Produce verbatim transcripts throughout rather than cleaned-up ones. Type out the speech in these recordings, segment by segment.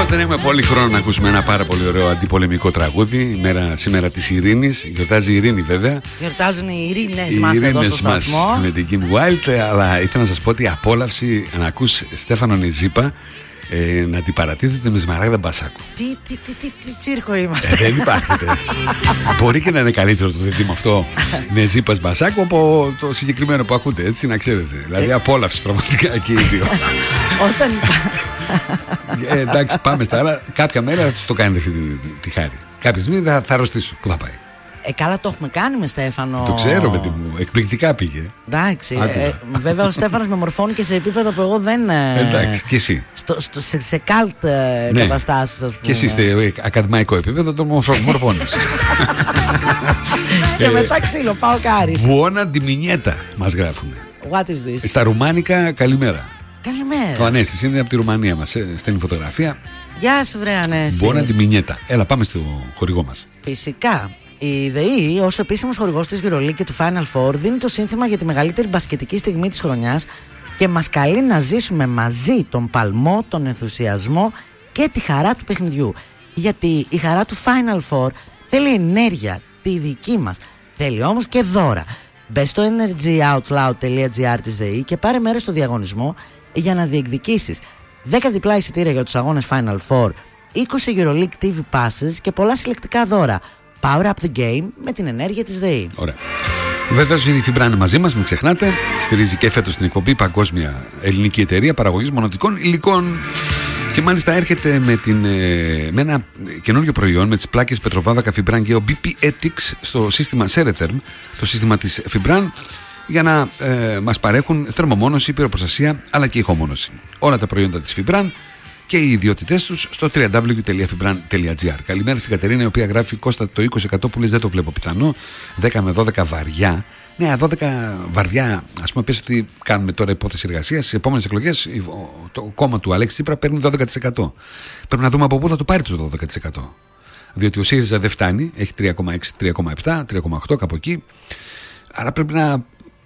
Δεν έχουμε πολύ χρόνο να ακούσουμε ένα πάρα πολύ ωραίο αντιπολεμικό τραγούδι. Μέρα, σήμερα της Ειρήνης. Γιορτάζει η Ειρήνη, βέβαια. Γιορτάζουν οι Ειρήνες μας εδώ στο σταθμό. Με την Kim Wilde. Αλλά ήθελα να σας πω ότι η απόλαυση να ακούς Στέφανο Νεζίπα ε, να την παρατίθεται με Σμαράγδα Μπασάκου. Τι, τι, τι, τι, τι τσίρκο είμαστε. Ε, δεν υπάρχει. Μπορεί και να είναι καλύτερο το δίδυμο αυτό Νεζίπας Μπασάκου από το συγκεκριμένο που ακούτε, έτσι να ξέρετε. Δηλαδή απόλαυση πραγματικά και οι δύο. Όταν. Ε, εντάξει, πάμε στα άλλα. Κάποια μέρα θα του το κάνετε αυτή τη, τη, τη χάρη. Κάποια στιγμή θα, θα αρρωστήσω. Πού θα πάει? Ε, καλά, το έχουμε κάνει με Στέφανο. Το ξέρω, παιδί μου. Εκπληκτικά πήγε. Εντάξει. Ε, βέβαια, ο Στέφανος με μορφώνει και σε επίπεδο που εγώ δεν. Ε, εντάξει, και εσύ. Στο, στο, σε, σε καλτ ε, ναι. καταστάσεις, ας πούμε. Και εσύ στο ακαδημαϊκό επίπεδο τον μορφώνεις. Και μετά ξύλο, πάω κάρις. Μπουόνα ντιμινιέτα μας γράφουν. What is this? Στα ρουμάνικα, καλημέρα. Καλημέρα. Ο Ανέστης είναι από τη Ρουμανία μας. Στέλνει φωτογραφία. Γεια σου, βρε Ανέστη. Μπουόνα ντιμινιέτα. Έλα, πάμε στο χορηγό μας. Φυσικά. Η ΔΕΗ, ως επίσημος χορηγός της EuroLeague και του Final Four, δίνει το σύνθημα για τη μεγαλύτερη μπασκετική στιγμή της χρονιάς και μας καλεί να ζήσουμε μαζί τον παλμό, τον ενθουσιασμό και τη χαρά του παιχνιδιού. Γιατί η χαρά του Final Four θέλει ενέργεια, τη δική μας. Θέλει όμως και δώρα. Μπες στο energyoutloud τελεία gr της ΔΕΗ και πάρε μέρος στο διαγωνισμό για να διεκδικήσεις δέκα διπλά εισιτήρια για τους αγώνες Final Four, είκοσι EuroLeague τι βι passes και πολλά συλλεκτικά δώρα. Power up the game με την ενέργεια της ΔΕΗ. Ωραία. Βεβαίως η Φιμπράν μαζί μας, μην ξεχνάτε. Στηρίζει και φέτος την εκπομπή, παγκόσμια ελληνική εταιρεία παραγωγής μονοτικών υλικών. Και μάλιστα έρχεται με, την, με ένα καινούριο προϊόν με τις πλάκες Πετροβάδακα Φιμπράν και ο μπι πι Ethics στο σύστημα Seretherm, το σύστημα της Φιμπράν, για να ε, μας παρέχουν θερμομόνωση, πυροπροστασία αλλά και ηχομόνωση. Όλα τα προϊόντα της Φιμπράν και οι ιδιότητές τους στο double-u double-u double-u τελεία φιμπράν τελεία gr. Καλημέρα στην Κατερίνα, η οποία γράφει: Κώστα, το είκοσι τοις εκατό που λες δεν το βλέπω πιθανό. δέκα με δώδεκα βαριά. Ναι, δώδεκα βαριά. Ας πούμε, πες ότι κάνουμε τώρα υπόθεση εργασίας. Στις επόμενες εκλογές το κόμμα του Αλέξη Τσίπρα παίρνει δώδεκα τοις εκατό. Πρέπει να δούμε από πού θα το πάρει το δώδεκα τοις εκατό. Διότι ο ΣΥΡΙΖΑ δεν φτάνει, έχει τρία κόμμα έξι, τρία κόμμα επτά, τρία κόμμα οκτώ κάπου εκεί. Άρα πρέπει να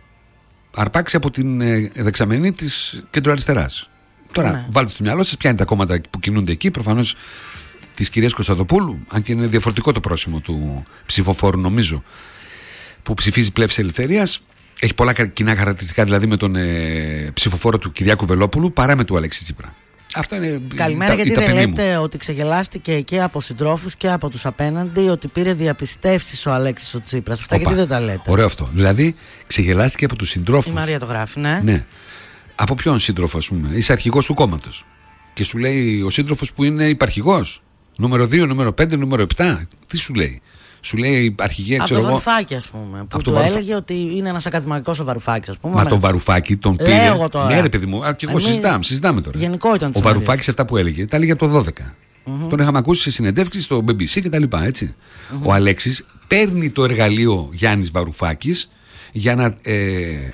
αρπάξει από την δεξαμενή της κεντροαριστεράς. Τώρα, ναι. Βάλτε στο μυαλό σας ποια είναι τα κόμματα που κινούνται εκεί. Προφανώς της κυρίας Κωνσταντοπούλου, αν και είναι διαφορετικό το πρόσημο του ψηφοφόρου, νομίζω, που ψηφίζει Πλεύση Ελευθερίας. Έχει πολλά κοινά χαρακτηριστικά δηλαδή με τον ε, ψηφοφόρο του Κυριάκου Βελόπουλου παρά με του Αλέξη Τσίπρα. Αυτό είναι. Καλημέρα, η, γιατί η δεν λέτε μου. Ότι ξεγελάστηκε και από συντρόφους και από τους απέναντι ότι πήρε διαπιστεύσεις ο Αλέξης ο Τσίπρας. Αυτά. Οπα, γιατί δεν τα λέτε? Ωραίο αυτό. Δηλαδή, ξεγελάστηκε από τους συντρόφους. Η Μαρία το γράφει, ναι. Ναι. Από ποιον σύντροφο, ας πούμε? Είσαι αρχηγός του κόμματος. Και σου λέει ο σύντροφος που είναι υπαρχηγός. Νούμερο δύο, νούμερο πέντε, νούμερο επτά. Τι σου λέει? Σου λέει αρχηγέ, ξέρω εγώ. Από το Βαρουφάκη, ας πούμε. Που του Βαρουφ... έλεγε ότι είναι ένας ακαδημαϊκός ο Βαρουφάκης, ας πούμε. Μα με... τον Βαρουφάκη τον πήρε. Λέω εγώ τώρα. Ναι, ρε παιδί μου, και εγώ συζητάμε, συζητάμε τώρα. Γενικό ήταν. Ο Βαρουφάκης αυτά που έλεγε, τα έλεγε από το δώδεκα. Mm-hmm. Τον είχαμε ακούσει σε συνεντεύξεις στο μπι μπι σι και τα λοιπά, έτσι. Mm-hmm. Ο Αλέξης παίρνει το εργαλείο Γιάννης Βαρουφάκης για να. Ε,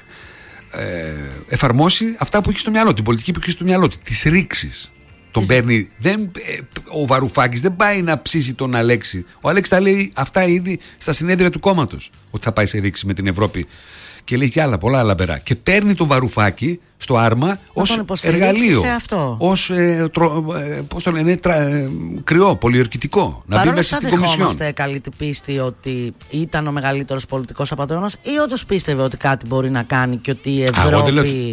Ε, εφαρμόσει αυτά που έχει στο μυαλό, την πολιτική που έχει στο μυαλό, της ρήξης. Τον παίρνει. Δεν, ε, ο Βαρουφάκης δεν πάει να ψήσει τον Αλέξη. Ο Αλέξη τα λέει αυτά ήδη στα συνέδρια του κόμματος. Ότι θα πάει σε ρήξη με την Ευρώπη. Και λέει και άλλα, πολλά άλλα πέρα. Και παίρνει τον Βαρουφάκη στο άρμα ως εργαλείο. Ως ε, ε, πώς το λένε, τρα, ε, κρυό, πολιορκητικό. Να μπει μέσα στην Κομισιόν. Παρόλα αυτά, δεχόμαστε καλή την πίστη ότι ήταν ο μεγαλύτερος πολιτικός απατεώνας, ή όντως πίστευε ότι κάτι μπορεί να κάνει και ότι η Ευρώπη,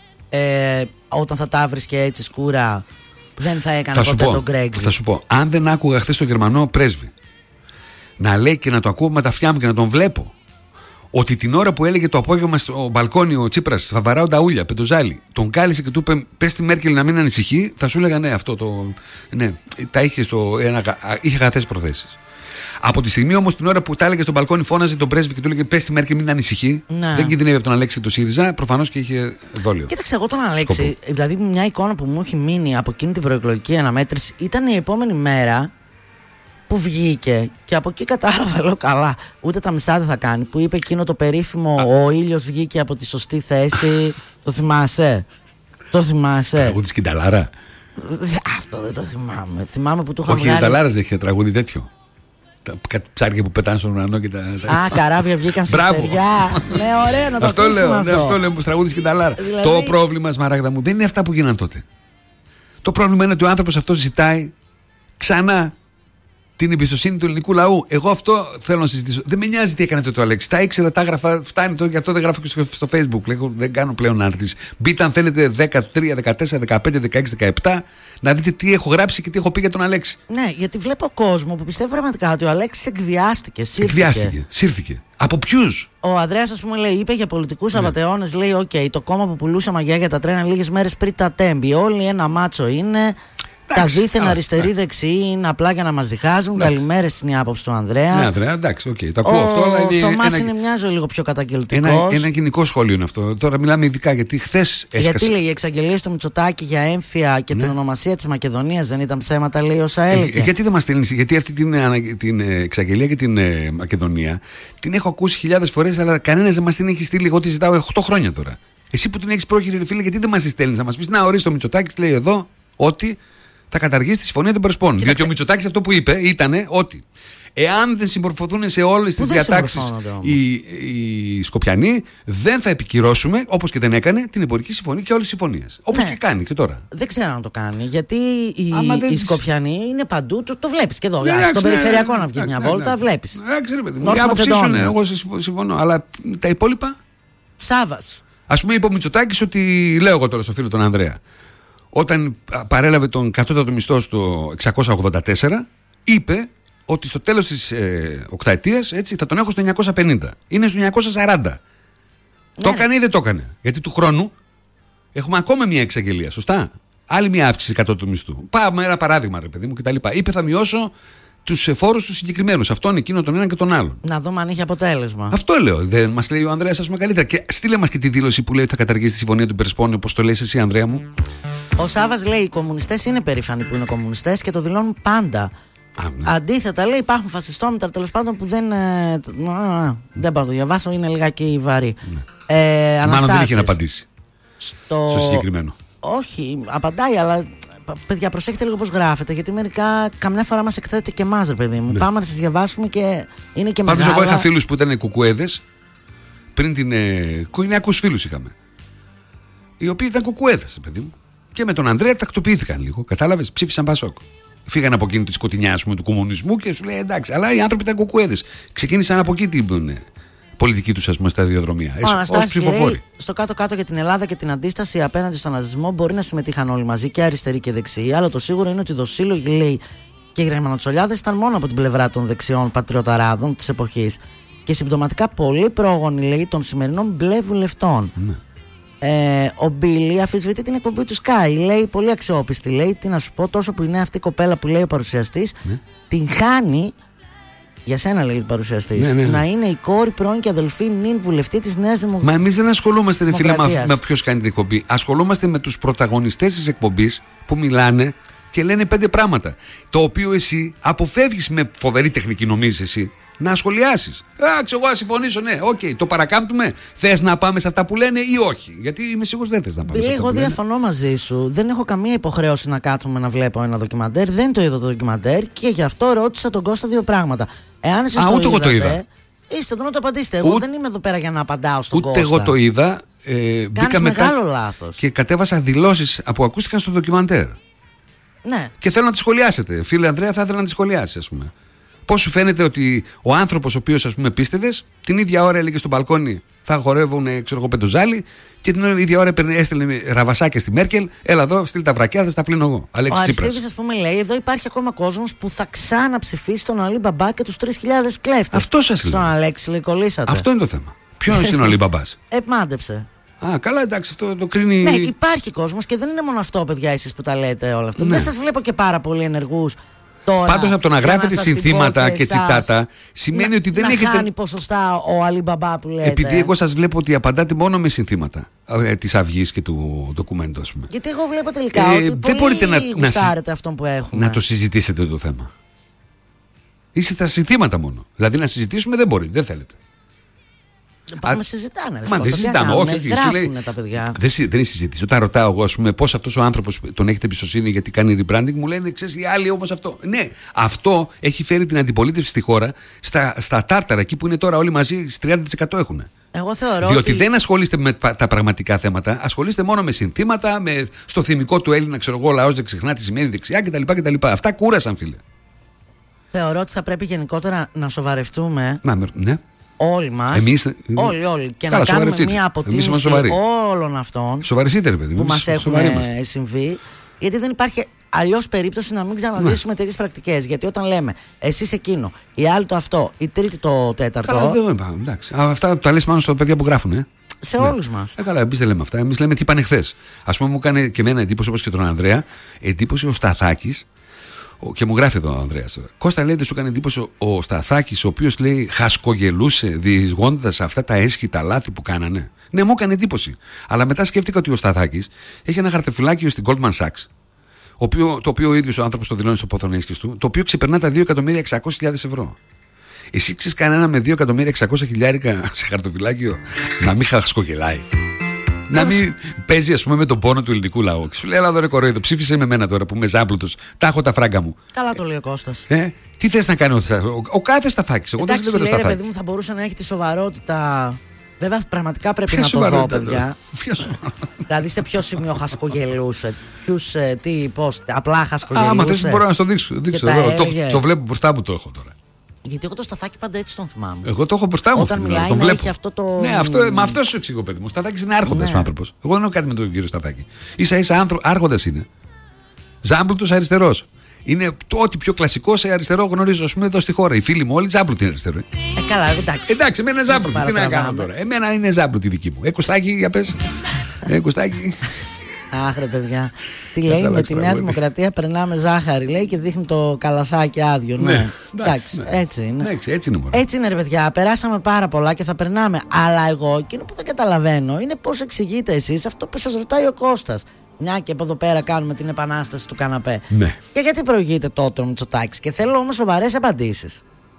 ε, όταν θα τα βρίσκε έτσι σκούρα, δεν θα έκανε θα ποτέ τον Brexit? Θα σου πω, αν δεν άκουγα χθες τον Γερμανό πρέσβη να λέει και να το ακούω με τα αυτιά μου και να τον βλέπω, ότι την ώρα που έλεγε το απόγευμα στο μπαλκόνι ο Τσίπρας θα βαράω τα ούλια, πεντοζάλι, τον κάλεσε και του είπε: πες στη Μέρκελ να μην ανησυχεί, θα σου έλεγα ναι, αυτό το. Ναι, τα είχε, στο, ένα, είχε αγαθές προθέσεις. Από τη στιγμή όμως την ώρα που τα έλεγε στο μπαλκόνι, φώναζε τον πρέσβη και του έλεγε: πες στη Μέρκελ μην ανησυχεί. Ναι. Δεν κινδυνεύει από τον Αλέξη και τον ΣΥΡΙΖΑ, προφανώς και είχε δόλιο. Κοίταξε, εγώ τον Αλέξη, σκοπό. Δηλαδή μια εικόνα που μου έχει μείνει από εκείνη την προεκλογική αναμέτρηση ήταν η επόμενη μέρα που βγήκε και από εκεί κατάλαβα, λέω καλά, ούτε τα μισά δεν θα κάνει, που είπε εκείνο το περίφημο Α. ο ήλιος βγήκε από τη σωστή θέση. Το θυμάσαι? Το θυμάσαι? Τραγούδι Σκινταλάρα. Αυτό δεν το θυμάμαι. Θυμάμαι που του είχα βγάλει. Όχι, ο Σκινταλάρας δεν είχε τραγούδι τέτοιο. Τα ψάρια που πετάνε στον ουρανό και τα. Α, καράβια βγήκαν στη στεριά. Ναι, ωραία, να το αυτό ακούσουμε λέω, αυτό. Ναι, αυτό λέω που τραγούδι Σκινταλάρα. Δηλαδή... Το πρόβλημα, Σμαράγδα μου, δεν είναι αυτά που γίνανε τότε. Το πρόβλημα είναι ότι ο άνθρωπος αυτός ζητάει ξανά την εμπιστοσύνη του ελληνικού λαού. Εγώ αυτό θέλω να συζητήσω. Δεν με νοιάζει τι έκανε το Αλέξη. Τα ήξερα, τα έγραφα. Φτάνει το, γι' αυτό δεν γράφω και στο, στο Facebook. Λέγω, δεν κάνω πλέον άρτηση. Μπείτε αν θέλετε δεκατρία, δεκατέσσερα, δεκαπέντε, δεκαέξι, δεκαεπτά να δείτε τι έχω γράψει και τι έχω πει για τον Αλέξη. Ναι, γιατί βλέπω κόσμο που πιστεύει πραγματικά ότι ο Αλέξης εκβιάστηκε. Σύρθηκε. Εκβιάστηκε. Σύρθηκε. Από ποιους? Ο Ανδρέας, ας πούμε, λέει, είπε για πολιτικούς ναι. απατεώνες. Λέει: Οκ, okay, το κόμμα που πουλούσε μαγιά για τα τρένα λίγες μέρες πριν τα τέμπη. Όλοι ένα μάτσο είναι. Τα δίθεν αριστεροί-δεξιοί είναι απλά για να μας διχάζουν. Καλημέρες είναι η άποψη του Ανδρέα. Ναι, Ανδρέα, εντάξει, οκ. Okay, το ακούω αυτό. Ο είναι Θωμάς ένα... είναι μοιάζει λίγο πιο καταγγελτικός. Ένα, ένα γενικό σχόλιο είναι αυτό. Τώρα μιλάμε ειδικά γιατί χθες έσκασε. Γιατί λέει οι εξαγγελίες του Μητσοτάκη για έμφυα και ναι. την ονομασία της Μακεδονίας δεν ήταν ψέματα, λέει όσα έλεγε. Ε, γιατί δεν μας στέλνει, γιατί αυτή την, την εξαγγελία για την ε, Μακεδονία την έχω ακούσει χιλιάδες φορές, αλλά κανένας δεν μας την έχει στείλει. Εγώ τη ζητάω οκτώ χρόνια τώρα. Εσύ που την έχεις πρόχειρη, φίλε, γιατί δεν μας τη στέλνει να μας πει: να, ορίστε, ο Μητσοτάκης λέει εδώ ότι θα καταργήσει τη συμφωνία των Πρεσπών. Διότι ο Μητσοτάκης αυτό που είπε ήταν ότι εάν δεν συμμορφωθούν σε όλες τις διατάξεις οι, οι Σκοπιανοί, δεν θα επικυρώσουμε, όπως και δεν έκανε, την εμπορική συμφωνία και όλες τις συμφωνίες. Όπως ναι. και κάνει και τώρα. Δεν ξέρω αν το κάνει. Γιατί οι, οι τις... Σκοπιανοί είναι παντού. Το, το βλέπεις και εδώ. Ναι, στον ξέρω, περιφερειακό να βγει μια ναι, βόλτα, ναι. βλέπεις. Η άποψή σου είναι, εγώ συμφωνώ. Αλλά τα υπόλοιπα. Σάβας. Ας πούμε, είπε ο Μητσοτάκης ότι, λέω εγώ τώρα στο φίλο τον Ανδρέα, όταν παρέλαβε τον κατώτατο μισθό στο εξακόσια ογδόντα τέσσερα, είπε ότι στο τέλος της ε, οκταετίας έτσι, θα τον έχω στο εννιακόσια πενήντα. Είναι στο εννιακόσια σαράντα. Ναι. Το έκανε ή δεν το έκανε? Γιατί του χρόνου έχουμε ακόμα μια εξαγγελία, σωστά? Άλλη μια αύξηση κατώτατου μισθού. Πάμε ένα παράδειγμα, ρε παιδί μου, κτλ. Είπε θα μειώσω τους φόρους τους συγκεκριμένους. Αυτόν, εκείνο, τον έναν και τον άλλον. Να δούμε αν είχε αποτέλεσμα. Αυτό λέω. Δεν μας λέει ο Ανδρέας, ας πούμε, καλύτερα. Και στείλε μας και τη δήλωση που λέει ότι θα καταργήσει τη συμφωνία του Περσπών, όπως το λες εσύ, Ανδρέα μου. Ο Σάβας λέει: οι κομμουνιστές είναι περήφανοι που είναι κομμουνιστές και το δηλώνουν πάντα. Α, ναι. Αντίθετα, λέει: υπάρχουν φασιστόμετρα τέλος πάντων που δεν. Ε, δεν πάω το διαβάσω, είναι λιγάκι βαρύ. Ναι. Ε, Μάλλον δεν είχε να απαντήσει. Στο... στο συγκεκριμένο. Όχι, απαντάει, αλλά παιδιά, προσέχετε λίγο πώς γράφετε. Γιατί μερικά καμιά φορά μας εκθέτετε και εμάς, ρε παιδί μου. Ναι. Πάμε να σας διαβάσουμε και είναι και μεγάλα. Πάντως, εγώ είχα φίλους που ήταν κουκουέδες πριν την. Ε, οικογενειακούς φίλους είχαμε. Οι οποίοι ήταν κουκουέδες, παιδί μου. Και με τον Ανδρέα τακτοποιήθηκαν λίγο. Κατάλαβες, ψήφισαν Πασόκ. Φύγαν από εκείνη τη σκοτεινιά του κομμουνισμού και σου λέει εντάξει, αλλά οι άνθρωποι ήταν κουκουέδες. Ξεκίνησαν από εκεί την ε, πολιτική τους, ας πούμε, σταδιοδρομία. Ως ψηφοφόροι. Στο κάτω-κάτω για την Ελλάδα και την αντίσταση απέναντι στον ναζισμό μπορεί να συμμετείχαν όλοι μαζί, και αριστεροί και δεξιοί. Αλλά το σίγουρο είναι ότι οι δοσύλλογοι, λέει, και οι γερμανοτσολιάδες ήταν μόνο από την πλευρά των δεξιών πατριωταράδων της εποχής. Και συμπτωματικά πολύ πρόγονοι, λέει, των σημερινών μπλε βουλευτών. Ναι. Ε, ο Μπίλι αφισβητεί την εκπομπή του Sky. Λέει πολύ αξιόπιστη. Λέει, τι να σου πω, τόσο που είναι αυτή η κοπέλα που λέει ο παρουσιαστής, ναι. την χάνει. Για σένα, λέει ο παρουσιαστής, ναι, ναι, ναι. να είναι η κόρη πρώην και αδελφή νυν βουλευτή της Νέας Δημοκρατίας. Μα εμείς δεν ασχολούμαστε, ρε φίλε, με, με ποιος κάνει την εκπομπή. Ασχολούμαστε με τους πρωταγωνιστές της εκπομπής που μιλάνε και λένε πέντε πράγματα. Το οποίο εσύ αποφεύγεις με φοβερή τεχνική, νομίζεις εσύ, να σχολιάσεις. Α, ξέρω εγώ, να συμφωνήσω, ναι, οκ, okay, το παρακάμπτουμε. Θες να πάμε σε αυτά που λένε ή όχι? Γιατί είμαι σίγουρος δεν θες να πάμε. Εγώ διαφωνώ μαζί σου. Δεν έχω καμία υποχρέωση να κάτσουμε να βλέπω ένα ντοκιμαντέρ. Δεν το είδα το ντοκιμαντέρ και γι' αυτό ρώτησα τον Κώστα δύο πράγματα. Εάν εσείς Α, το ούτε είδατε, εγώ το είδα. Είστε εδώ να το απαντήσετε. Εγώ ούτε, δεν είμαι εδώ πέρα για να απαντάω στον ούτε Κώστα. Ούτε εγώ το είδα. Ε, Κάνεις μεγάλο λάθος. Και κατέβασα δηλώσεις που ακούστηκαν στο ντοκιμαντέρ. Ναι. Και θέλω να τις σχολιάσετε. Φίλε Ανδρέα, θα ήθελα να τις σχολιάσεις, ας πούμε. Πώς σου φαίνεται ότι ο άνθρωπος ο οποίος, ας πούμε, πίστευες, την ίδια ώρα έλεγε στο μπαλκόνι θα χορεύουν, ξέρω εγώ, πεντοζάλι, και την ίδια ώρα έστελνε ραβασάκια στη Μέρκελ, έλα εδώ, στείλ τα βρακιά, θα στα πλύνω εγώ. Αλέξης ο Τσίπρας. Αριστίδης, ας πούμε, λέει: εδώ υπάρχει ακόμα κόσμος που θα ξαναψηφίσει τον Αλή Μπαμπά και τους τρεις χιλιάδες κλέφτες. Αυτό σας λέω. Στον Αλέξη, λέει, κολλήσατε. Αυτό είναι το θέμα. Ποιος είναι ο Αλή Μπαμπάς? Ε, μάντεψε. Α, καλά, εντάξει, αυτό το κρίνει. Ναι, υπάρχει κόσμος και δεν είναι μόνο αυτό, παιδιά, εσείς που τα λέτε όλα αυτά. Ναι. Δεν σας βλέπω και πάρα πολύ ενεργούς. Πάντως από το να γράφετε συνθήματα και, και τσιτάτα σημαίνει να, ότι δεν να έχετε. Να χάνει ποσοστά ο Αλή Μπαμπά που λέτε. Επειδή εγώ σας βλέπω ότι απαντάτε μόνο με συνθήματα ε, της Αυγής και του ντοκουμέντου, ας πούμε. Γιατί εγώ βλέπω τελικά ε, ότι δεν μπορείτε να γουστάρετε αυτόν που έχουμε. Να το συζητήσετε το θέμα. Είστε τα συνθήματα μόνο. Δηλαδή να συζητήσουμε δεν μπορεί, δεν θέλετε. Πάμε Α, συζητάνε. Μα δεν συζητάμε, όχι, όχι. Γράφουνε τα παιδιά. Δεν, δεν είναι συζήτηση. Όταν ρωτάω εγώ, ας πούμε, πώς αυτός ο άνθρωπος τον έχετε εμπιστοσύνη γιατί κάνει rebranding, μου λένε ξέρεις οι άλλοι όμως αυτό. Ναι, αυτό έχει φέρει την αντιπολίτευση στη χώρα στα, στα τάρταρα, εκεί που είναι τώρα όλοι μαζί, τριάντα τοις εκατό έχουν. Εγώ θεωρώ Διότι ότι... δεν ασχολείστε με τα πραγματικά θέματα, ασχολείστε μόνο με συνθήματα, με στο θυμικό του Έλληνα, ξέρω εγώ, λαός δεν ξεχνά τι σημαίνει δεξιά κτλ. κτλ. Αυτά κούρασαν, φίλε. Θεωρώ ότι θα πρέπει γενικότερα να σοβαρευτούμε. Να, ναι. Όλοι μας. Εμείς... Όλοι, όλοι. Και Καλά, να κάνουμε μια αποτίμηση όλων αυτών Σοβαρευτείτε, ρε παιδί, που μας έχουν συμβεί. Γιατί δεν υπάρχει αλλιώς περίπτωση να μην ξαναζήσουμε ναι. τέτοιες πρακτικές. Γιατί όταν λέμε εσείς εκείνο, οι άλλοι το αυτό, οι τρίτοι το τέταρτο. Καλά, δεν είπα, εντάξει. Αυτά τα λες πάνω στα παιδιά που γράφουν, ε. Σε ναι. όλους μας. Ε, καλά, εμείς δεν λέμε αυτά. Εμείς λέμε τι είπανε χθες. Ας πούμε, μου έκανε και εμένα εντύπωση, όπως και τον Ανδρέα, εντύπωση ο Σταθάκης. Και μου γράφει εδώ ο Ανδρέας τώρα. Κώστα, λέει, δεν σου έκανε εντύπωση ο Σταθάκης, ο οποίος λέει χασκογελούσε διεισγώντας αυτά τα έσχυτα λάθη που κάνανε. Ναι, μου έκανε εντύπωση. Αλλά μετά σκέφτηκα ότι ο Σταθάκης έχει ένα χαρτεφυλάκιο στην Goldman Sachs. Οποίο, το οποίο ο ίδιος ο άνθρωπος το δηλώνει στο ποθονέσκης του, το οποίο ξεπερνά τα δύο εκατομμύρια εξακόσιες χιλιάδες ευρώ. Εσύ ξέρεις κανένα με δύο εκατομμύρια εξακόσια χιλιάρικα σε χαρτοφυλάκιο να μην χασκογελάει? Να μην παίζει, ας πούμε, με τον πόνο του ελληνικού λαού. Και σου λέει, έλα εδώ ρε κοροϊδό, ψήφισε με μένα τώρα που είμαι ζάμπλουτος. Τα έχω τα φράγκα μου. Καλά το λέει ο Κώστας. Ε, τι θες να κάνει ο, ο, ο κάθε Σταθάκης? Εγώ εντάξει, δεν λέει, λέω ρε παιδί μου, θα μπορούσε να έχει τη σοβαρότητα. Βέβαια, πραγματικά πρέπει ποια να το δω, παιδιά. Δηλαδή, σε ποιο σημείο χασκογελούσε, ποιους, τι, πώς, απλά χασκογελούσε. Α, μα θες μπορώ να στο δείξω. δείξω εδώ, το, το βλέπω μπροστά μου, το έχω τώρα. Γιατί εγώ το Σταθάκη πάντα έτσι τον θυμάμαι. Εγώ το έχω μπροστά μου. Όταν μιλάει, τον έχει αυτό το. Ναι, αυτό, με αυτό σου εξηγώ, παιδί μου. Ο Σταθάκης είναι άρχοντας ναι. άνθρωπος. Εγώ δεν έχω κάτι με τον κύριο Σταθάκη. Ίσα ίσα άρχοντας είναι. Ζάμπλουτος αριστερός. Είναι το ό,τι πιο κλασικό σε αριστερό γνωρίζω, ας πούμε, εδώ στη χώρα. Οι φίλοι μου όλοι ζάμπλουτοι είναι αριστερό. Ε, ε καλά, εντάξει. Εντάξει, εμένα είναι ζάμπλουτοι. Τι να κάνω τώρα. Εμένα είναι ζάμπλουτοι δική μου. Ε, Κωστάκη, για πες. Ε, Κωστάκη. Αχ, ρε παιδιά. Τι λέει, με τη Νέα Δημοκρατία περνάμε ζάχαρη, λέει, και δείχνει το καλαθάκι άδειο. Ναι, ναι. εντάξει, ναι. έτσι είναι. Ναι, έτσι είναι, μόνο. Έτσι είναι, ρε παιδιά. Περάσαμε πάρα πολλά και θα περνάμε. Αλλά εγώ εκείνο που δεν καταλαβαίνω είναι πώς εξηγείτε εσείς αυτό που σας ρωτάει ο Κώστας. Μια και από εδώ πέρα κάνουμε την επανάσταση του καναπέ. Ναι. Και γιατί προηγείται τότε ο Μητσοτάκης? Και θέλω όμως σοβαρές απαντήσεις.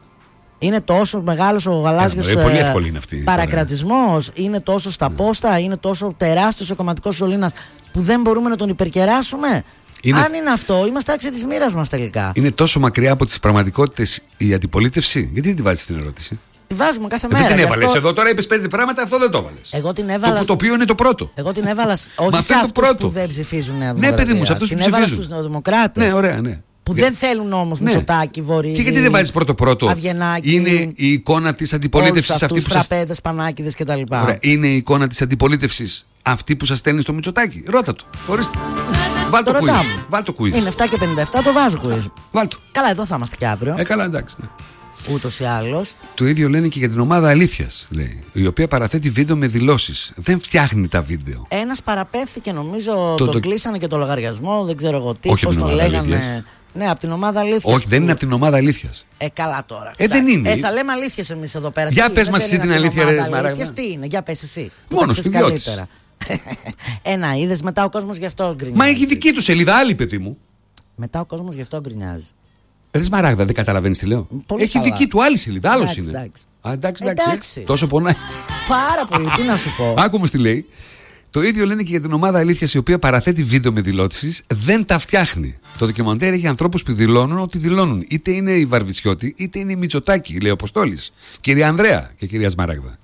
Είναι τόσο μεγάλος ο γαλάζιος ε, παρακρατισμός, είναι τόσο στα ναι. πόστα, είναι τόσο τεράστιος ο κομματικός σωλήνας που δεν μπορούμε να τον υπερκεράσουμε? Είναι... Αν είναι αυτό, είμαστε άξιοι της μοίρας μας τελικά. Είναι τόσο μακριά από τις πραγματικότητες η αντιπολίτευση? Γιατί δεν τη βάζεις την ερώτηση? Τη βάζουμε κάθε δεν μέρα. Δεν την έβαλες αυτό... εδώ, τώρα είπες πέντε πράγματα, αυτό δεν το έβαλες. Εγώ την έβαλα. Το, το οποίο είναι το πρώτο. Εγώ την έβαλα. Όχι σε αυτούς που δεν ψηφίζουν Νέα Δημοκρατία. Ναι, παιδί μου, σε αυτούς που την έβαλα στους νεοδημοκράτες. Ναι, ωραία, ναι. Που Για... δεν θέλουν όμως ναι. Μητσοτάκη, Βορύδη. Και γιατί δεν βάζεις πρώτο-πρώτο? Αυγενάκη. Είναι η εικόνα της αντιπολίτευσης αυτή που σας. Φραπέδες, Πανάκηδες κτλ. Είναι η εικόνα της αντιπολίτευσης αυτή που σας στέλνει στο Μητσοτάκη? Ρώτα του. Ορίστε. Βάλ το quiz. Βάλ το quiz. Είναι επτά και πενήντα επτά, το βάζω quiz. Βάλ το. Καλά, εδώ θα είμαστε και αύριο. Ε, καλά, εντάξει. Ναι. Ούτως ή άλλως. Το ίδιο λένε και για την ομάδα Αλήθειας, λέει, η οποία παραθέτει βίντεο με δηλώσεις. Δεν φτιάχνει τα βίντεο. Ένας παραπέμφθηκε, νομίζω, το, τον το... κλείσανε και το λογαριασμό, δεν ξέρω εγώ τι, πώς τον λέγανε. Αλήθειας. Ναι, από την ομάδα Αλήθειας. Όχι, που... δεν είναι από την ομάδα Αλήθειας. Ε, καλά τώρα. Ε, δεν είναι. Ε, θα λέμε αλήθειες εμείς εδώ πέρα. Για τι, πες μας εσύ την αλήθεια, ρε Σμαράγδα. Τι είναι, για πες εσύ. Μόνος του καλύτερα. Ένα είδες, μετά ο κόσμος γι' αυτό γκρινιάζει. Μα έχει δική του σελίδα, άλλη, παιδί μου. Μετά ο κόσμος γι' αυτό γκρινιάζει. Ρε Σμαράγδα, δεν καταλαβαίνεις τι λέω? Πολύ έχει καλά. Δική του άλλη σελίδα, άλλος είναι. Εντάξει. Α, εντάξει, εντάξει. εντάξει. Τόσο πονάει. Πάρα πολύ, τι να σου πω. Άκου όμως τι λέει. Το ίδιο λένε και για την ομάδα Αλήθειας, η οποία παραθέτει βίντεο με δηλώσεις, δεν τα φτιάχνει. Το ντοκιμαντέρ έχει ανθρώπους που δηλώνουν ότι δηλώνουν. Είτε είναι η Βαρβιτσιώτη, είτε είναι η Μητσοτάκη, λέει ο Αποστόλης. Κυρία Ανδρέα και κυρία Σμαράγδα.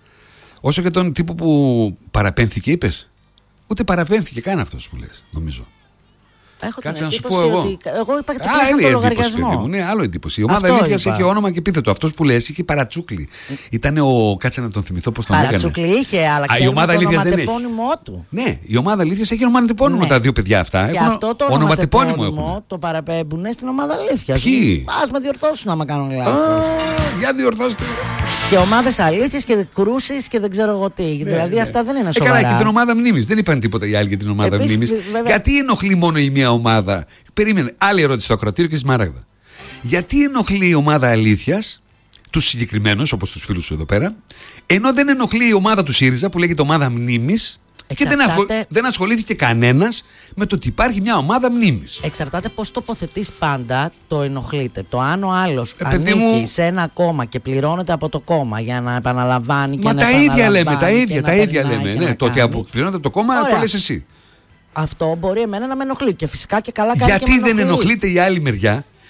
Όσο και τον τύπο που παραπέμφθηκε, είπες. Ούτε παραπέμφθηκε καν αυτός που λες, νομίζω. Έχω Κάτσε την να σου εντύπωση πω εγώ. ότι εγώ είπα και το κλείσαν το λογαριασμό. Ναι, άλλο εντύπωση. Η ομάδα Αλήθειας έχει όνομα και επίθετο. Αυτός που λες είχε παρατσούκλι. Ήταν ο. Κάτσε να τον θυμηθώ πώς τον έκανε. Παρατσούκλι είχε, αλλά ξέρουμε το ονοματεπώνυμό του. Ναι, η ομάδα Αλήθειας έχει ονοματεπώνυμο ναι. Τα δύο παιδιά αυτά. Και αυτό το ονοματεπώνυμο το παραπέμπουν στην ομάδα Αλήθειας. Ποιοι? Ας με διορθώσουν άμα κάνουν λάθος. Για διορθώστε. Και ομάδες αλήθειες και κρούσεις και δεν ξέρω εγώ τι. Ναι, δηλαδή ναι. Αυτά δεν είναι σοβαρά. Ε, καλά, και την ομάδα μνήμης. Δεν είπαν τίποτα οι άλλοι για την ομάδα Επίσης, μνήμης. βέβαια... Γιατί ενοχλεί μόνο η μία ομάδα? Περίμενε. Άλλη ερώτηση στο ακροατήριο και στη Σμάραγδα. Γιατί ενοχλεί η ομάδα Αλήθειας τους συγκεκριμένους, όπως τους φίλους σου εδώ πέρα, ενώ δεν ενοχλεί η ομάδα του ΣΥΡΙΖΑ που λέγεται ομάδα μνήμης? Εξαρτάται... Και δεν, ασχολ... δεν ασχολήθηκε κανένας με το ότι υπάρχει μια ομάδα μνήμης. Εξαρτάται πώς τοποθετείς πάντα, το ενοχλείται. Το αν ο άλλος ε, ανήκει μου... σε ένα κόμμα και πληρώνεται από το κόμμα για να επαναλαμβάνει και Μα να τα ίδια λέμε, τα ίδια, τα ίδια λέμε. Ναι, το ότι πληρώνεται από το κόμμα. Ωραία. Το λες εσύ. Αυτό μπορεί εμένα να με ενοχλεί και φυσικά και καλά κάνει. Γιατί και με δεν ενοχλείται η άλλη μεριά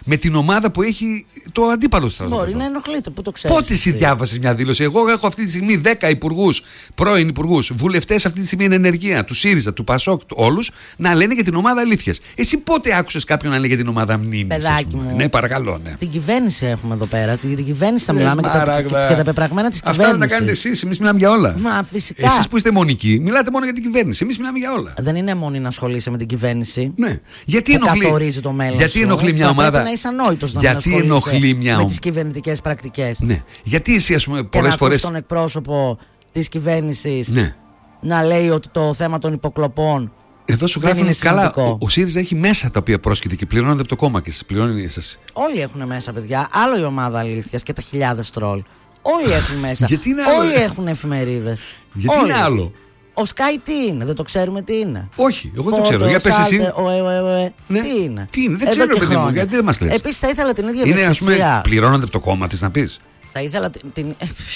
με την ομάδα που έχει το αντίπαλο στρατόπεδο. Μπορεί να ενοχλείται, που το ξέρεις. Πότε εσύ διάβασες μια δήλωση? Εγώ έχω αυτή τη στιγμή δέκα υπουργούς, πρώην υπουργούς, βουλευτές αυτή τη στιγμή είναι ενεργεία, του ΣΥΡΙΖΑ, του ΠΑΣΟΚ, όλους να λένε για την ομάδα αλήθειας. Εσύ πότε άκουσες κάποιον να λέει για την ομάδα μνήμης? Παιδάκι μου. Ναι, παρακαλώ, ναι. Την κυβέρνηση έχουμε εδώ πέρα. Την κυβέρνηση θα μιλάμε και τα, και τα πεπραγμένα της κυβέρνησης. Αυτά να τα κάνετε εσείς, εμείς μιλάμε για όλα. Μα φυσικά. Εσείς που είστε μονικοί, μιλάτε μόνο για την κυβέρνηση. Εμείς μιλάμε για όλα. Δεν είναι μόνη να ασχολείσαι με την κυβέρνηση. Ναι. Γιατί που ενοχλεί, καθορίζει το μέλλον. Γιατί ενοχλεί μια ομάδα? Πρέπει να είσαι ανόητος να γιατί μην ενοχλεί μια με ομάδα? τις κυβερνητικές πρακτικές. Ναι. Γιατί εσύ, ας πούμε, πολλές και φορές. Και να ακούς τον εκπρόσωπο της κυβέρνησης ναι. να λέει ότι το θέμα των υποκλοπών. Εδώ σου γράφουν καλά. Ο, ο ΣΥΡΙΖΑ έχει μέσα τα οποία πρόσκειται και πληρώνονται από το κόμμα και σας πληρώνει εσάς. Όλοι έχουν μέσα, παιδιά. Άλλο η ομάδα αλήθειας και τα χιλιάδες τρόλ. Όλοι έχουν μέσα. Γιατί είναι Όλοι άλλο? έχουν εφημερίδες. Γιατί Όλοι. είναι άλλο? Ο Sky τι είναι, δεν το ξέρουμε τι είναι. Όχι, εγώ δεν το ξέρω. Για πες εσύ. Ο, ε, ε, ε, ναι. Τι είναι. Τι είναι, δεν ξέρω, παιδί μου, γιατί δεν μας λες. Επίσης θα ήθελα την ίδια είναι, ευαισθησία. Ας πούμε, πληρώνονται από το κόμμα της να πεις. Θα ήθελα την. την...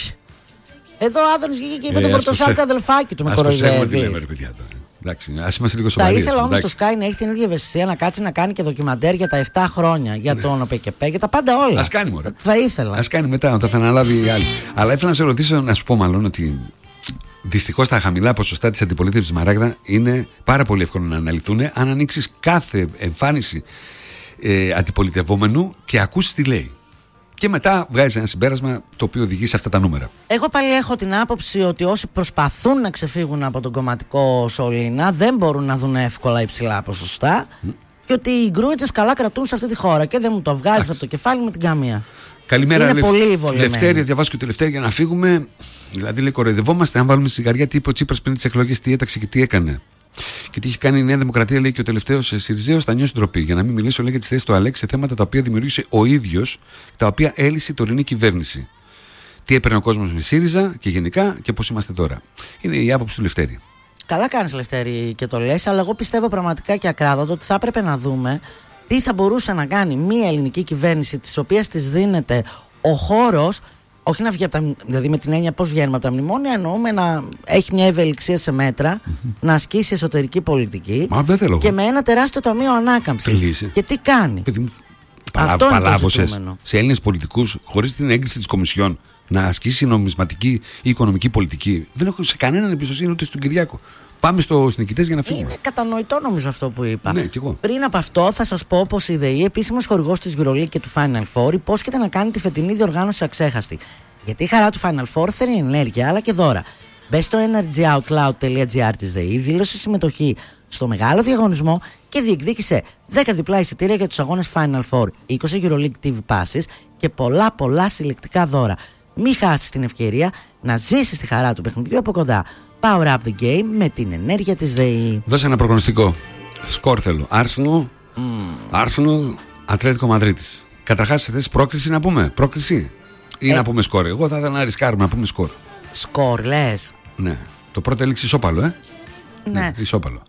Εδώ ο Άδωνης βγήκε και είπε ε, τον Πορτοσάλκα αδελφάκι του με κοροϊδεύει. Εντάξει, ας είμαστε λίγο σοβαροί. Θα ήθελα όμως το Sky να έχει την ίδια ευαισθησία να κάτσει να κάνει και ντοκιμαντέρ για τα επτά χρόνια. Για τον ΟΠΕΚΕΠΕ, για τα πάντα όλα. Ας κάνει, μωρέ. Θα ήθελα. Ας κάνει μετά, όταν θα αναλάβει η άλλη. Αλλά ήθελα να σε ρωτήσω, να σου πω μάλλον ότι δυστυχώς τα χαμηλά ποσοστά της αντιπολίτευσης Μαράγδα είναι πάρα πολύ εύκολο να αναλυθούν αν ανοίξεις κάθε εμφάνιση ε, αντιπολιτευόμενου και ακούσεις τι λέει. Και μετά βγάζει ένα συμπέρασμα το οποίο οδηγεί σε αυτά τα νούμερα. Εγώ πάλι έχω την άποψη ότι όσοι προσπαθούν να ξεφύγουν από τον κομματικό σωλήνα δεν μπορούν να δουν εύκολα υψηλά ποσοστά mm. και ότι οι γκρούιτσες καλά κρατούν σε αυτή τη χώρα και δεν μου το βγάζεις από το κεφάλι με την καμία. Καλημέρα, είναι Λευ... πολύ βολεμένη. Λευτέρη, διαβάσω και το Λευτέρη για να φύγουμε. Δηλαδή, λέει, κοροϊδευόμαστε αν βάλουμε στη ζυγαριά τι είπε ο Τσίπρας πριν τις εκλογές, τι έταξε και τι έκανε. Και τι έχει κάνει η Νέα Δημοκρατία, λέει, και ο τελευταίος Σιριζέος θα νιώσει ντροπή. Για να μην μιλήσω, λέει, για τις θέσεις του Αλέξη σε θέματα τα οποία δημιούργησε ο ίδιος, τα οποία έλυσε η τωρινή κυβέρνηση. Τι έπαιρνε ο κόσμος με ΣΥΡΙΖΑ και γενικά και πώς είμαστε τώρα. Είναι η άποψη του Λευτέρη. Καλά κάνεις, Λευτέρη, και το λες, αλλά εγώ πιστεύω πραγματικά και ακράδαντα ότι θα έπρεπε να δούμε τι θα μπορούσε να κάνει μια ελληνική κυβέρνηση, της οποίας της δίνεται ο χώρος. Όχι να βγει από τα, δηλαδή με την έννοια πώς βγαίνουμε από τα μνημόνια, εννοούμε να έχει μια ευελιξία σε μέτρα, mm-hmm. να ασκήσει εσωτερική πολιτική. Μα, δεν θέλω. Και με ένα τεράστιο ταμείο ανάκαμψης. Και τι κάνει. Παιδί, παλά, αυτό είναι το ζητούμενο. Σε Έλληνες πολιτικούς, χωρίς την έγκριση της Κομισιόν, να ασκήσει νομισματική ή οικονομική πολιτική. Δεν έχω σε κανέναν εμπιστοσύνη ούτε στον Κυριάκο. Πάμε στους νικητές για να φύγουμε. Είναι κατανοητό νομίζω αυτό που είπα. Ναι, κι εγώ. Πριν από αυτό, θα σας πω πως η ΔΕΗ, επίσημος χορηγός της EuroLeague και του Final Four, υπόσχεται να κάνει τη φετινή διοργάνωση αξέχαστη. Γιατί η χαρά του Final Four θέλει ενέργεια αλλά και δώρα. Μπες στο energyoutloud τελεία gr της ΔΕΗ, δήλωσε συμμετοχή στο μεγάλο διαγωνισμό και διεκδίκησε δέκα διπλά εισιτήρια για τους αγώνες Final Four, είκοσι EuroLeague τι βι passes και πολλά πολλά συλλεκτικά δώρα. Μην χάσεις την ευκαιρία να ζήσεις τη χαρά του παιχνιδιού από κοντά. Power up the game με την ενέργεια της ΔΕΗ. Δώσε ένα προγνωστικό. Σκορ θέλω. Arsenal, mm. Arsenal, Ατλέτικο Μαδρίτης. Καταρχάς σε θέση πρόκριση να πούμε. Πρόκριση ή ε. να πούμε σκορ. Εγώ θα ήθελα να ρισκάρουμε να πούμε σκορ. Σκορ λες. Ναι. Το πρώτο έληξε ισόπαλο, ε. Ναι. ναι ισόπαλο.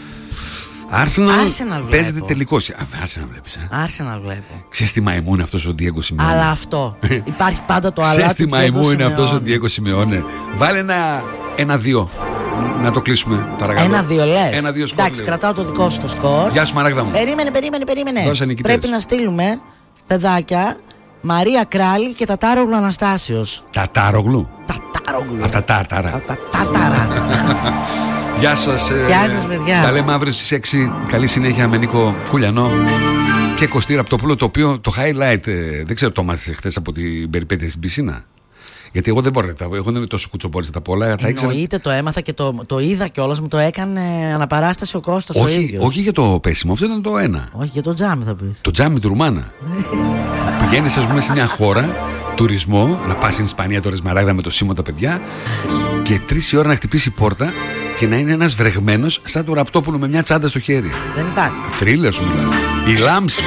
Arsenal παίζεται τελικός. Arsenal βλέπεις, ε. Arsenal βλέπω. Ξέρεις τι μαϊμού είναι αυτός ο Ντιέγκο Σιμεώνε. Αλλά αυτό. Υπάρχει πάντα το αλλά. Ξέρεις τι μαϊμού είναι αυτός ο Ντιέγκο Σιμεώνε. Βάλε ένα, ένα δύο. Να το κλείσουμε, παρακαλώ. Ένα-δύο λες. Ένα-δύο σκορ. Εντάξει, κρατάω το δικό σου το σκορ. Γεια σου, Μαράγδα μου. Περίμενε, περίμενε, περίμενε. Δώσε νικητές. Πρέπει να στείλουμε, παιδάκια, Μαρία Κράλη και Τατάρογλου Αναστάσιος. Τατάρογλου. Τατάρογλου. Από τα τάρταρα. Από τα τάρταρα. Γεια σας. Γεια σας, παιδιά. Τα λέμε αύριο στις έξι. Καλή συνέχεια με Νίκο Κουλιανό και Κωστή Ραπτοπούλο, το οποίο το highlight, ε, δεν ξέρω το μάθησες χθες από την περιπέτεια στην πισίνα. Γιατί εγώ δεν μπορώ, εγώ δεν είμαι τόσο κουτσομπόλης τα πολλά. Εννοείται, το έμαθα και το, το είδα κιόλας, μου το έκανε αναπαράσταση ο Κώστας ο ίδιος. Όχι για το πέσιμο, αυτό ήταν το ένα. Όχι για το τζάμι θα πεις. Το τζάμι του Ρουμάνα. Πηγαίνεις, ας πούμε, σε μια χώρα τουρισμό, να πας στην Ισπανία τώρα Σμαράγδα με το Σίμω τα παιδιά και τρεις η ώρα να χτυπήσει η πόρτα και να είναι ένας βρεγμένος σαν το Ραπτόπουλο με μια τσάντα στο χέρι. Δεν υπάρχει. Θρίλερ σου μιλάω. Η λάμψη.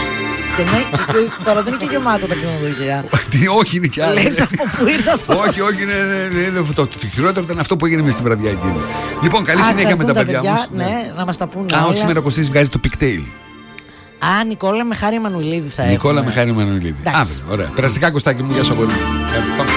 Τώρα δεν είναι και γεμάτο τα ξενοδοχεία. Όχι, είναι κι άλλο. Λες από πού ήρθε αυτό. Όχι, όχι, το χειρότερο ήταν αυτό που έγινε μες στη βραδιά εκείνη. Λοιπόν, καλή συνέχεια με τα παιδιά μας. Ναι, να μας τα πούνε. Α, όχι, σήμερα Κωστής βγάζει το Pigtail. Α, Νικόλα με Χάρη Μανουηλίδη θα έχουμε. Νικόλα με Χάρη Μανουηλίδη. Αύριο, ωραία. Περαστικά, Κωστάκι μου, γεια σου πολύ. Πάμε.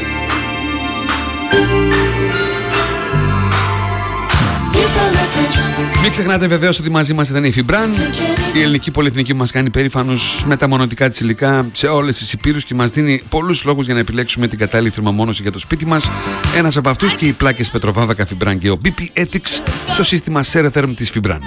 Keep the Μην ξεχνάτε βεβαίως ότι μαζί μας ήταν η Φιμπραν, η ελληνική πολυεθνική που μας κάνει περήφανους με τα μονοτικά της υλικά σε όλες τις υπήρους και μας δίνει πολλούς λόγους για να επιλέξουμε την κατάλληλη θερμομόνωση για το σπίτι μας. Ένας από αυτούς και οι πλάκες Πετροβάμβακα Φιμπραν και ο μπι πι Ethics στο σύστημα Ceretherm της Φιμπραν.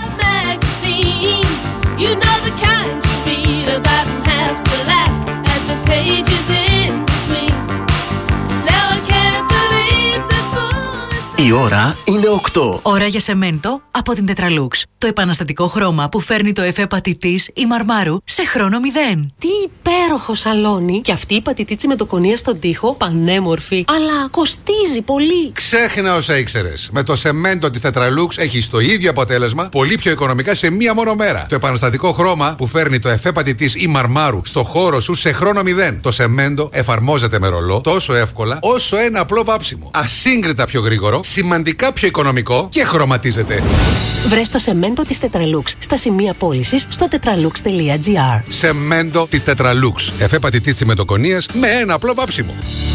Η ώρα είναι οκτώ. Ώρα για σεμέντο από την Tetralux. Το επαναστατικό χρώμα που φέρνει το εφέ πατητής ή μαρμάρου σε χρόνο μηδέν. Τι υπέροχο σαλόνι! Και αυτή η πατητή τσιμεντοκονία στον τοίχο, πανέμορφη, αλλά κοστίζει πολύ. Ξέχνα όσα ήξερες. Με το σεμέντο της Tetralux έχεις το ίδιο αποτέλεσμα, πολύ πιο οικονομικά σε μία μόνο μέρα. Το επαναστατικό χρώμα που φέρνει το εφέ πατητής ή μαρμάρου στο χώρο σου σε χρόνο μηδέν. Το σεμέντο εφαρμόζεται με ρολό τόσο εύκολα όσο ένα απλό βάψιμο. Ασύγκριτα πιο γρήγορο, σημαντικά πιο οικονομικό και χρωματίζεται. Βρες το σεμέντο της Tetralux στα σημεία πώλησης στο tetralux τελεία gr. Σεμέντο της Tetralux. Εφέ πατητής τσιμεντοκονίας με ένα απλό βάψιμο.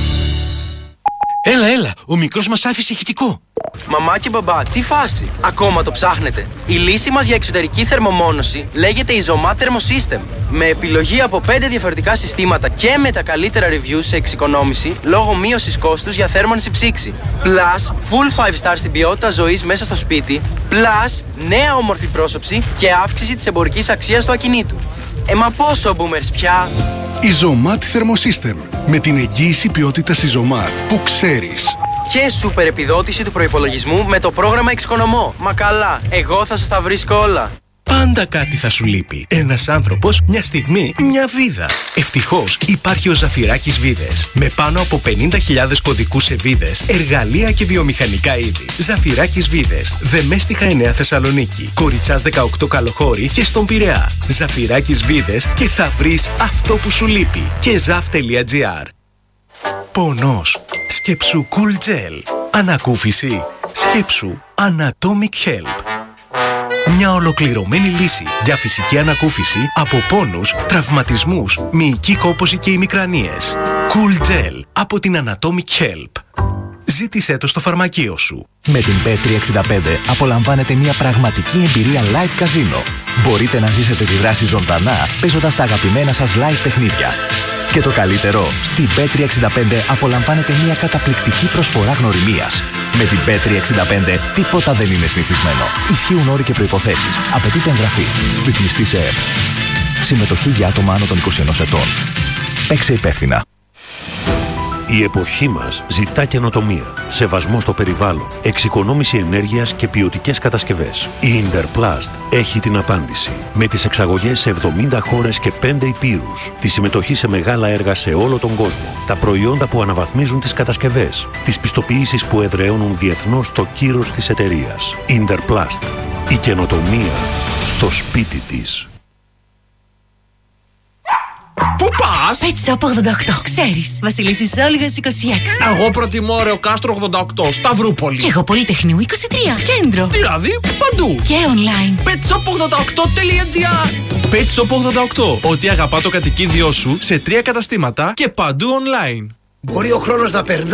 Έλα, έλα, ο μικρός μας άφησε ηχητικό. Μαμά και μπαμπά, τι φάση, ακόμα το ψάχνετε? Η λύση μας για εξωτερική θερμομόνωση λέγεται Isomat Thermosystem. Με επιλογή από πέντε διαφορετικά συστήματα και με τα καλύτερα reviews σε εξοικονόμηση λόγω μείωσης κόστους για θέρμανση ψήξη. Plus, full five star στην ποιότητα ζωής μέσα στο σπίτι. Plus, νέα όμορφη πρόσωψη και αύξηση της εμπορικής αξίας του ακινήτου. Ε, μα πόσο boomers πια! Isomat Thermosystem. Με την εγγύηση ποιότητας Isomat που ξέρεις. Και σούπερ επιδότηση του προϋπολογισμού με το πρόγραμμα Εξοικονομώ. Μα καλά, εγώ θα σας τα βρίσκω όλα. Πάντα κάτι θα σου λείπει. Ένας άνθρωπος, μια στιγμή, μια βίδα. Ευτυχώς υπάρχει ο Ζαφυράκης Βίδες. Με πάνω από πενήντα χιλιάδες κωδικούς σε βίδες, εργαλεία και βιομηχανικά είδη. Ζαφυράκης Βίδες. Δεμέστιχα εννέα Θεσσαλονίκη. Κοριτσάς δεκαοκτώ Καλοχώρη και στον Πειραιά. Ζαφυράκης Βίδες και θα βρεις αυτό που σου λείπει. Και ζαφ τελεία gr. Πονός. Σκέψου Cool Gel. Ανακούφιση. Σκέψου Anatomic Help. Μια ολοκληρωμένη λύση για φυσική ανακούφιση από πόνους, τραυματισμούς, μυϊκή κόπωση και ημικρανίες. Cool Gel από την Anatomic Help. Ζήτησέ το στο φαρμακείο σου. Με την μπετ τριακόσια εξήντα πέντε απολαμβάνετε μια πραγματική εμπειρία live καζίνο. Μπορείτε να ζήσετε τη δράση ζωντανά παίζοντας τα αγαπημένα σας live παιχνίδια. Και το καλύτερο, στην μπετ τριακόσια εξήντα πέντε απολαμβάνετε μια καταπληκτική προσφορά γνωριμίας. Με την μπετ τριακόσια εξήντα πέντε τίποτα δεν είναι συνηθισμένο. Ισχύουν όροι και προϋποθέσεις. Απαιτείται εγγραφή. Ρυθμιστή σε ΕΠ. Συμμετοχή για άτομα άνω των είκοσι ενός ετών. Παίξε υπεύθυνα. Η εποχή μας ζητά καινοτομία, σεβασμό στο περιβάλλον, εξοικονόμηση ενέργειας και ποιοτικές κατασκευές. Η Interplast έχει την απάντηση. Με τις εξαγωγές σε εβδομήντα χώρες και πέντε υπήρους, τη συμμετοχή σε μεγάλα έργα σε όλο τον κόσμο, τα προϊόντα που αναβαθμίζουν τις κατασκευές, τις πιστοποιήσεις που εδραιώνουν διεθνώς το κύρος της εταιρείας. Interplast. Η καινοτομία στο σπίτι της. Πού πας? Pet Shop ογδόντα οκτώ. Ξέρεις, Βασιλίσσης Όλγας είκοσι έξι. Εγώ προτιμώ Ρεο Κάστρο ογδόντα οκτώ, Σταυρούπολη. Και εγώ Πολυτεχνείου είκοσι τρία, Κέντρο. Δηλαδή, παντού. Και online. πετ σοπ ογδόντα οκτώ τελεία gr. Pet Shop ογδόντα οκτώ. Ό,τι αγαπά το κατοικίδιό σου σε τρία καταστήματα και παντού online. Μπορεί ο χρόνος να περνά